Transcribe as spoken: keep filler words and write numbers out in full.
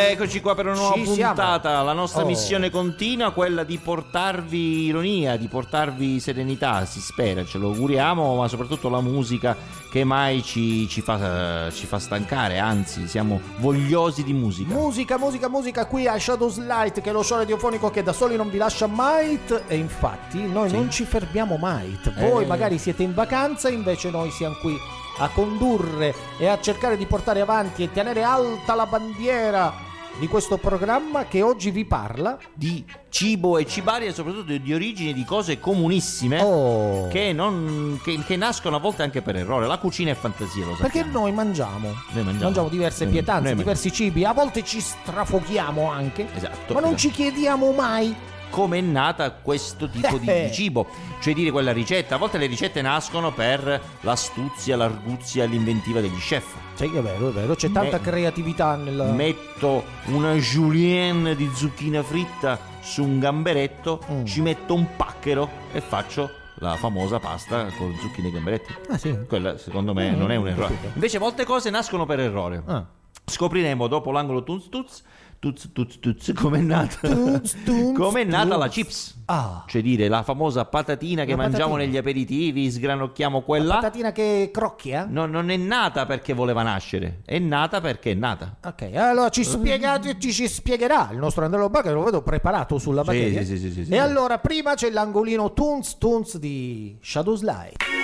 Eccoci qua per una nuova Ci puntata. siamo. La nostra Oh. missione continua, quella di portarvi ironia, di portarvi serenità, si spera, ce lo auguriamo, ma soprattutto la musica che mai ci, ci, fa, ci fa stancare, anzi siamo vogliosi di musica. Musica, musica, musica qui a Shadows Light, che è lo show radiofonico che da soli non vi lascia mai. E infatti noi Sì. non ci fermiamo mai. Voi Eh. magari siete in vacanza, invece noi siamo qui a condurre e a cercare di portare avanti e tenere alta la bandiera di questo programma che oggi vi parla Di cibo e cibaria, e soprattutto di origini di cose comunissime. oh, Che, non, che, che nascono a volte anche per errore. La cucina è fantasia, lo sappiamo. perché noi mangiamo Noi mangiamo. diverse Noi- pietanze, noi diversi cibi, a volte ci strafochiamo anche, Esatto, ma non esatto. ci chiediamo mai Come è nata questo tipo di, di cibo, cioè dire quella ricetta. A volte le ricette nascono per l'astuzia, l'arguzia e l'inventiva degli chef. sì, è vero, è vero, c'è tanta Me- creatività nel Metto una julienne di zucchina fritta su un gamberetto, Mm. ci metto un pacchero e faccio la famosa pasta con zucchine e gamberetti. ah sì Quella secondo me Mm, non è un errore. capito. Invece molte cose nascono per errore. Ah. Scopriremo dopo l'angolo Tuz Tuz Tuz Tuz Tuz com'è nata Tuz, tuz, com'è nata tuz. la chips. Ah. Cioè dire la famosa patatina che La mangiamo patatina. negli aperitivi, sgranocchiamo La quella. patatina che crocchia? No, non è nata perché voleva nascere, è nata perché è nata. Ok, allora ci spiegate, ci, ci spiegherà il nostro Andrea Lobà, che lo vedo preparato sulla Sì, materia. sì, sì, sì, sì, sì. E allora prima c'è l'angolino Tunz Tunz di Shadows Light.